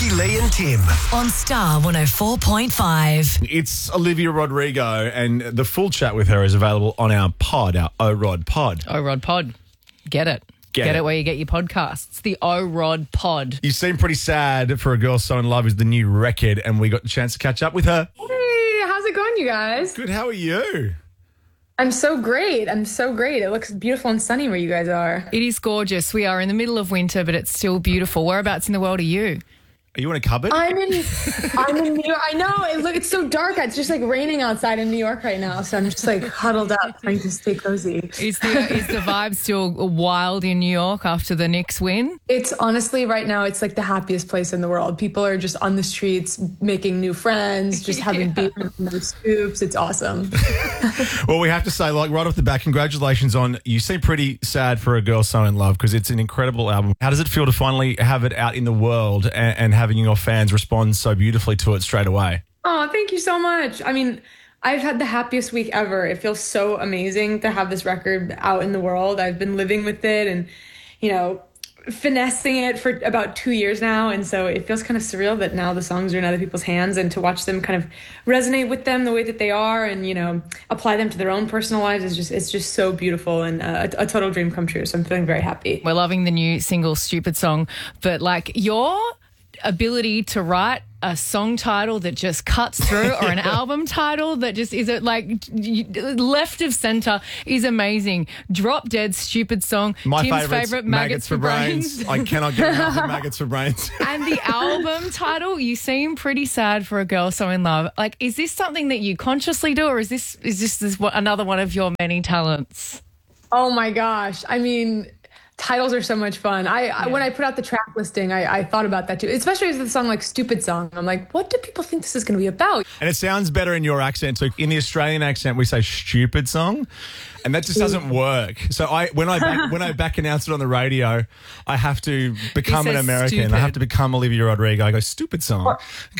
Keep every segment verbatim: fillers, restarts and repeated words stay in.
Ricky, Lee and Tim. On Star one oh four point five. It's Olivia Rodrigo, and the full chat with her is available on our pod, our O-Rod pod. O-Rod Pod. Get it. Get Get it. it where you get your podcasts. The O-Rod Pod. You seem pretty sad for A Girl So In Love is the new record, and we got the chance to catch up with her. Hey, how's it going, you guys? Good, how are you? I'm so great. I'm so great. It looks beautiful and sunny where you guys are. It is gorgeous. We are in the middle of winter, but it's still beautiful. Whereabouts in the world are you? Are you in a cupboard? I'm in. I'm in New York. I know. It look. It's so dark. It's just like raining outside in New York right now. So I'm just like huddled up, trying to stay cozy. Is the is the vibe still wild in New York after the Knicks win? It's honestly right now. It's like the happiest place in the world. People are just on the streets, making new friends, just having Yeah. beer and no scoops. It's awesome. Well, we have to say, like, right off the bat, congratulations on, you seem pretty sad for A Girl So In Love because it's an incredible album. How does it feel to finally have it out in the world and, and having your fans respond so beautifully to it straight away? Oh, thank you so much. I mean, I've had the happiest week ever. It feels so amazing to have this record out in the world. I've been living with it and, you know, finessing it for about two years now. And so it feels kind of surreal that now the songs are in other people's hands and to watch them kind of resonate with them the way that they are and, you know, apply them to their own personal lives is just, it's just so beautiful and uh, a, a total dream come true. So I'm feeling very happy. We're loving the new single Stupid Song, but like your ability to write a song title that just cuts through or an album title that just is it like left of center is amazing. Drop Dead Stupid Song. My Tim's favourite's favorite Maggots for Brains. I cannot get enough of Maggots for Brains. And the album title, you seem pretty sad for A Girl So In Love. Like, is this something that you consciously do, or is this is this, this one- another one of your many talents? Oh my gosh. I mean, titles are so much fun. I, I when I put out the track listing, I, I thought about that too, especially with the song like Stupid Song. I'm like, what do people think this is going to be about? And it sounds better in your accent. So in the Australian accent, we say stupid song, and that just doesn't work. So I when I back, when I back announce it on the radio, I have to become an says American. stupid. I have to become Olivia Rodrigo. I go, stupid song.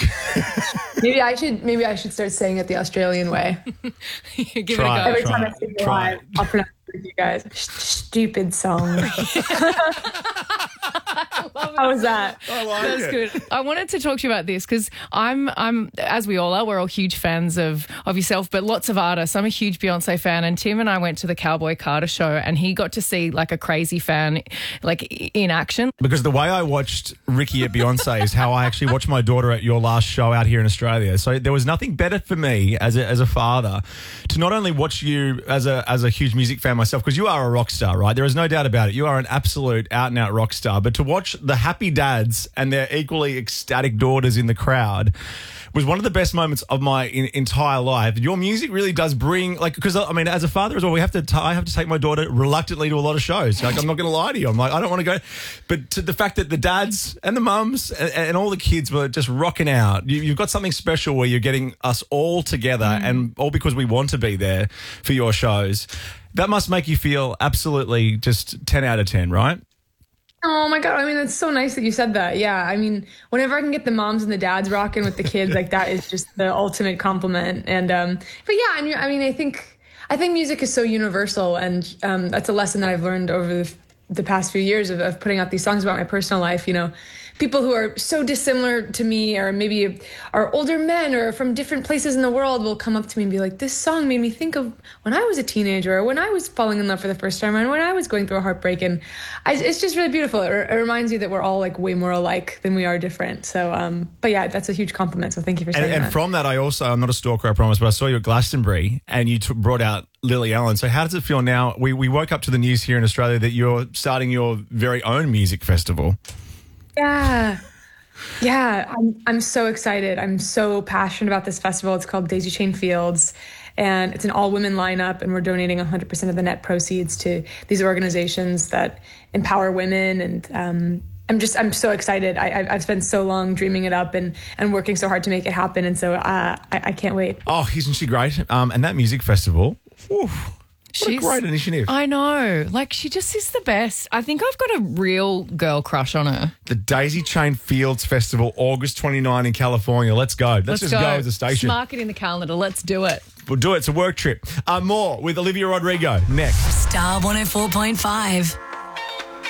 Maybe I should maybe I should start saying it the Australian way. Give Try it a it. go. Every Try time I it. see you Try live, it. I'll pronounce it with you guys. Sh- Stupid song. How was that? I like That's it. good. I wanted to talk to you about this because I'm, I'm, as we all are, we're all huge fans of of yourself, but lots of artists. I'm a huge Beyonce fan, and Tim and I went to the Cowboy Carter show, and he got to see like a crazy fan, like in action. Because the way I watched Ricky at Beyonce is how I actually watched my daughter at your last show out here in Australia. So there was nothing better for me as a, as a father to not only watch you as a as a huge music fan myself, because you are a rock star, right? There is no doubt about it. You are an absolute out and out rock star. But to watch the happy dads and their equally ecstatic daughters in the crowd was one of the best moments of my in, entire life. Your music really does bring, like, because I mean, as a father as well, we have to. T- I have to take my daughter reluctantly to a lot of shows. Like, I'm not going to lie to you. I'm like, I don't want to go, but to the fact that the dads and the mums and, and all the kids were just rocking out. You, you've got something special where you're getting us all together, and all because we want to be there for your shows. That must make you feel absolutely just ten out of ten, right? Oh my God. I mean, it's so nice that you said that. Yeah. I mean, whenever I can get the moms and the dads rocking with the kids, like that is just the ultimate compliment. And, um, but yeah, and I mean, I think, I think music is so universal. And, um, that's a lesson that I've learned over the, the past few years of, of putting out these songs about my personal life. You know, people who are so dissimilar to me, or maybe are older men or from different places in the world, will come up to me and be like, this song made me think of when I was a teenager, or when I was falling in love for the first time, or when I was going through a heartbreak. And I, it's just really beautiful. It, it reminds you that we're all like way more alike than we are different. So, um, but yeah, that's a huge compliment. So thank you for saying And, and that. from that, I also, I'm not a stalker, I promise, but I saw you at Glastonbury and you t- brought out Lily Allen. So how does it feel now? We, we woke up to the news here in Australia that you're starting your very own music festival. Yeah. Yeah, I'm I'm so excited. I'm so passionate about this festival. It's called Daisy Chain Fields, and it's an all-women lineup, and we're donating one hundred percent of the net proceeds to these organizations that empower women. And um, I'm just I'm so excited. I, I've- I've spent so long dreaming it up and and working so hard to make it happen, and so uh, I, I can't wait. Oh, isn't she great? Um, and that music festival, whew, what She's- a great initiative. I know. Like, she just is the best. I think I've got a real girl crush on her. The Daisy Chain Fields Festival, August twenty-ninth in California. Let's go. Let's, Let's just go. go. as a station. Just mark it in the calendar. Let's do it. We'll do it. It's a work trip. Uh, more with Olivia Rodrigo next. Star one oh four point five.